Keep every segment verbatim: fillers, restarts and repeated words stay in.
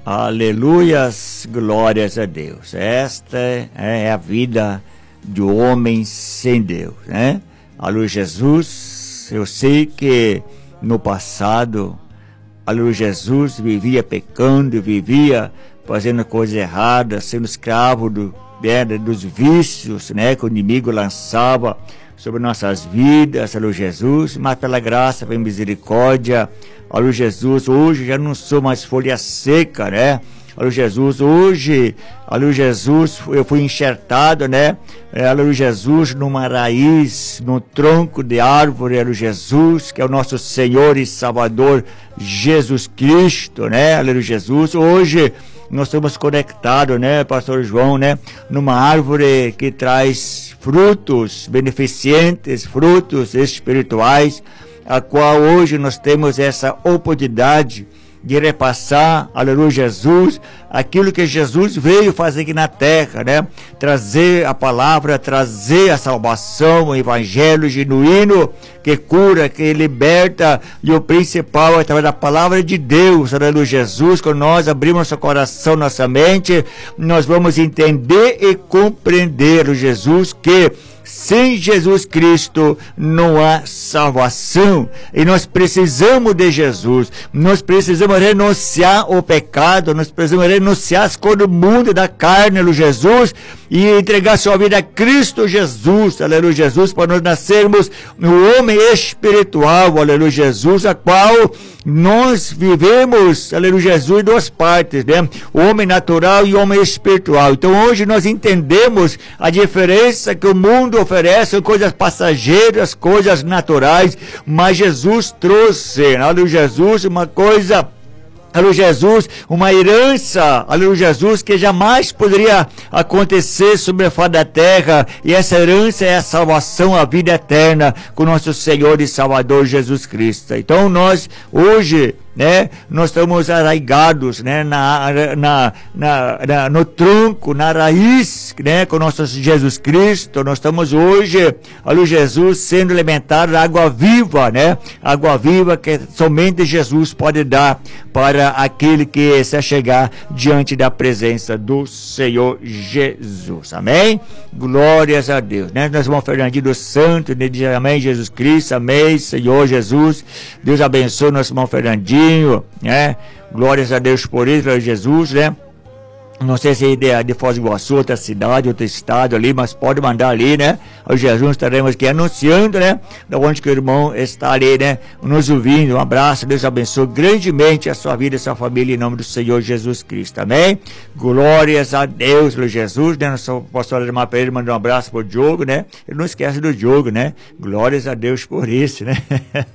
Aleluias, glórias a Deus. Esta é a vida de homem sem Deus, né? Aleluia, Jesus. Eu sei que no passado, aleluia, Jesus vivia pecando, vivia fazendo coisas erradas, sendo escravo do, né, dos vícios, né, que o inimigo lançava sobre nossas vidas, aleluia, Jesus. Mas pela graça, pela misericórdia, aleluia, Jesus, hoje já não sou mais folha seca, né? Aleluia, Jesus, hoje, aleluia, Jesus, eu fui enxertado, né? Aleluia, Jesus, numa raiz, num tronco de árvore, aleluia, Jesus, que é o nosso Senhor e Salvador, Jesus Cristo, né? Aleluia, Jesus, hoje nós estamos conectados, né, pastor João, né? Numa árvore que traz frutos beneficentes, frutos espirituais, a qual hoje nós temos essa oportunidade de repassar, aleluia, Jesus, aquilo que Jesus veio fazer aqui na terra, né? Trazer a palavra, trazer a salvação, o evangelho genuíno que cura, que liberta, e o principal é através da palavra de Deus, aleluia, Jesus. Quando nós abrimos nosso coração, nossa mente, nós vamos entender e compreender, Jesus, que sem Jesus Cristo não há salvação, e nós precisamos de Jesus. Nós precisamos renunciar ao pecado, nós precisamos renunciar às coisas do mundo, da carne, aleluia, Jesus, e entregar sua vida a Cristo Jesus, aleluia, Jesus, para nós nascermos no homem espiritual, aleluia, Jesus, a qual nós vivemos, aleluia, Jesus, em duas partes, né? O homem natural e o homem espiritual. Então hoje nós entendemos a diferença que o mundo oferece, coisas passageiras, coisas naturais, mas Jesus trouxe, aleluia, Jesus, uma coisa, aleluia, Jesus, uma herança, aleluia, Jesus, que jamais poderia acontecer sobre a face da terra, e essa herança é a salvação, a vida eterna com nosso Senhor e Salvador Jesus Cristo. Então nós hoje, né, nós estamos arraigados, né, na, na, na, na, no tronco, na raiz, né, com nosso Jesus Cristo. Nós estamos hoje, aleluia, Jesus, sendo alimentados da água viva, né, água viva que somente Jesus pode dar para aquele que se chegar diante da presença do Senhor Jesus. Amém? Glórias a Deus, né? Nós vamos Fernandinho dos Santos, né, diz amém, Jesus Cristo, amém, Senhor Jesus. Deus abençoe nosso irmão Fernandinho, né? Glórias a Deus por isso, glória a Jesus, né? Não sei se é de, de Foz do Iguaçu, outra cidade, outro estado ali, mas pode mandar ali, né? O Jesus estaremos aqui anunciando, né? Da onde que o irmão está ali, né? Nos ouvindo. Um abraço, Deus abençoe grandemente a sua vida e a sua família em nome do Senhor Jesus Cristo. Amém? Glórias a Deus, Senhor Jesus, né? Nosso pastor Alemar Pereira mandou um abraço pro Diogo, né? Ele não esquece do Diogo, né? Glórias a Deus por isso, né?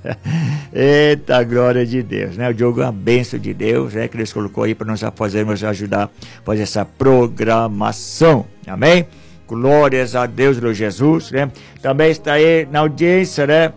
Eita, glória de Deus, né? O Diogo é uma bênção de Deus, né? Que Deus colocou aí para nós fazermos, ajudar a fazer essa programação. Amém? Glórias a Deus, Senhor Jesus, né? Também está aí na audiência, né?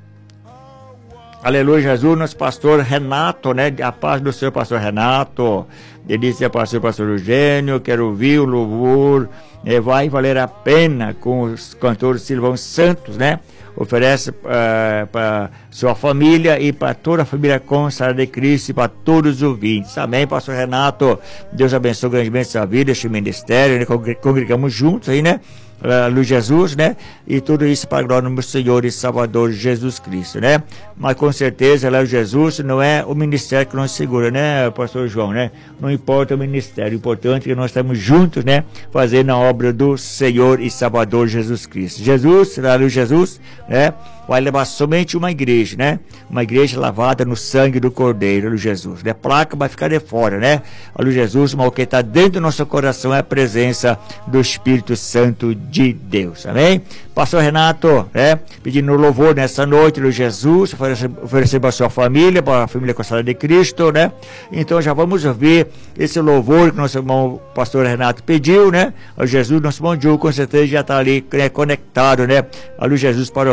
Aleluia, Jesus, nosso pastor Renato, né? A paz do Senhor, pastor Renato. Ele disse, pastor, pastor Eugênio, quero ouvir o louvor, é, vai valer a pena, com os cantores Silvão Santos, né? Oferece uh, para sua família e para toda a família consagrada de Cristo e para todos os ouvintes. Amém, pastor Renato. Deus abençoe grandemente sua vida, este ministério, né? Congregamos juntos aí, né? Uh, Luiz Jesus, né? E tudo isso para a glória do meu Senhor e Salvador Jesus Cristo, né? Mas com certeza, lá o Jesus não é o ministério que nos segura, né, pastor João, né? Não importa o ministério, o importante é que nós estamos juntos, né? Fazendo a obra do Senhor e Salvador Jesus Cristo. Jesus, lá o Jesus, né? Vai levar somente uma igreja, né? Uma igreja lavada no sangue do Cordeiro, aleluia, Jesus, né? Placa vai ficar de fora, né? Aleluia, Jesus, mas o que está dentro do nosso coração é a presença do Espírito Santo de Deus, amém? Pastor Renato, né? Pedindo louvor nessa noite, aleluia, Jesus, oferecer, oferecer para a sua família, para a família consagrada de Cristo, né? Então já vamos ouvir esse louvor que nosso irmão pastor Renato pediu, né? Aleluia, Jesus, nosso irmão Diogo, com certeza já está ali, né, conectado, né? Aleluia, Jesus, para